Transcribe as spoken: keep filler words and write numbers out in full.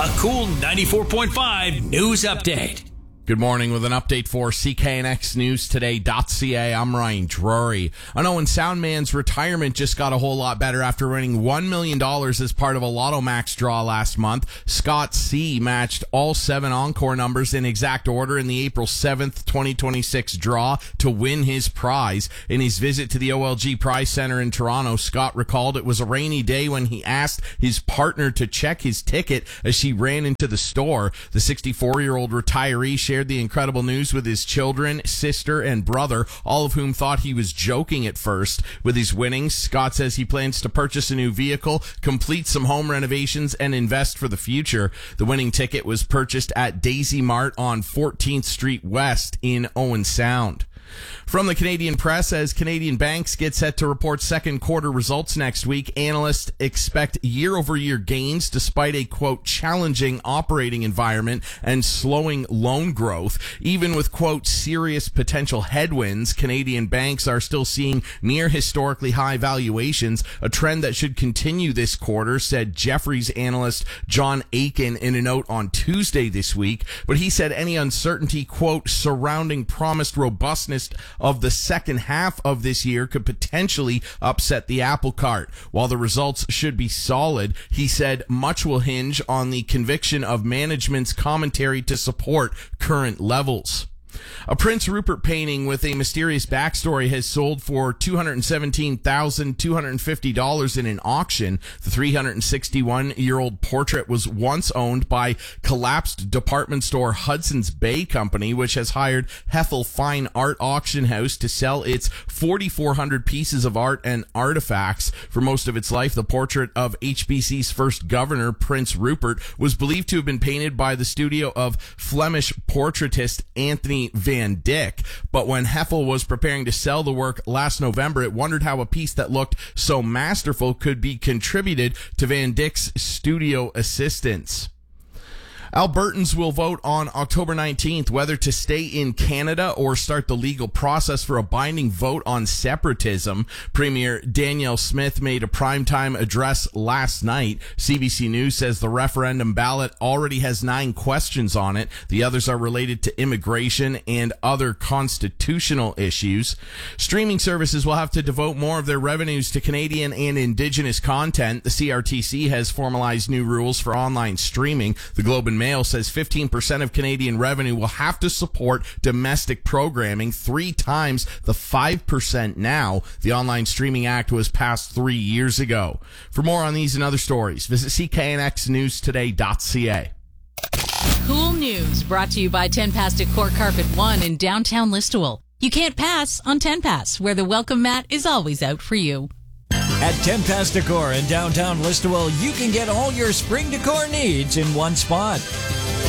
A Cool ninety-four point five news update. Good morning with an update for C K N X News Today.ca. I'm Ryan Drury. I know when Sound Man's retirement just got a whole lot better after winning one million dollars as part of a Lotto Max draw last month. Scott C. matched all seven Encore numbers in exact order in the April seventh, twenty twenty-six draw to win his prize. In his visit to the O L G Prize Center in Toronto, Scott recalled it was a rainy day when he asked his partner to check his ticket as she ran into the store. The sixty-four-year-old retiree shared the incredible news with his children, sister, and brother, all of whom thought he was joking at first. With his winnings, Scott says he plans to purchase a new vehicle, complete some home renovations, and invest for the future. The winning ticket was purchased at Daisy Mart on fourteenth Street West in Owen Sound. From the Canadian Press, as Canadian banks get set to report second quarter results next week, analysts expect year-over-year gains despite a, quote, challenging operating environment and slowing loan growth. Even with, quote, serious potential headwinds, Canadian banks are still seeing near historically high valuations, a trend that should continue this quarter, said Jefferies analyst John Aiken in a note on Tuesday this week. But he said any uncertainty, quote, surrounding promised robustness of the second half of this year could potentially upset the apple cart. While the results should be solid, he said much will hinge on the conviction of management's commentary to support current levels. A Prince Rupert painting with a mysterious backstory has sold for two hundred seventeen thousand two hundred fifty dollars in an auction. The three hundred sixty-one-year-old portrait was once owned by collapsed department store Hudson's Bay Company, which has hired Heffel Fine Art Auction House to sell its four thousand four hundred pieces of art and artifacts. For most of its life, the portrait of H B C's first governor, Prince Rupert, was believed to have been painted by the studio of Flemish portraitist Anthony Van Dyck. But when Heffel was preparing to sell the work last November, it wondered how a piece that looked so masterful could be contributed to Van Dyck's studio assistants. Albertans will vote on October nineteenth whether to stay in Canada or start the legal process for a binding vote on separatism. Premier Danielle Smith made a primetime address last night. C B C News says the referendum ballot already has nine questions on it. The others are related to immigration and other constitutional issues. Streaming services will have to devote more of their revenues to Canadian and Indigenous content. The C R T C has formalized new rules for online streaming. The Globe and Mail says fifteen percent of Canadian revenue will have to support domestic programming, three times the five percent now. The Online Streaming Act was passed three years ago. For more on these and other stories, visit C K N X News Today dot C A. Cool News brought to you by ten Pass Decor Carpet One in downtown Listowel. You can't pass on ten Pass, where the welcome mat is always out for you. At ten Pass Decor in downtown Listowel, you can get all your spring decor needs in one spot.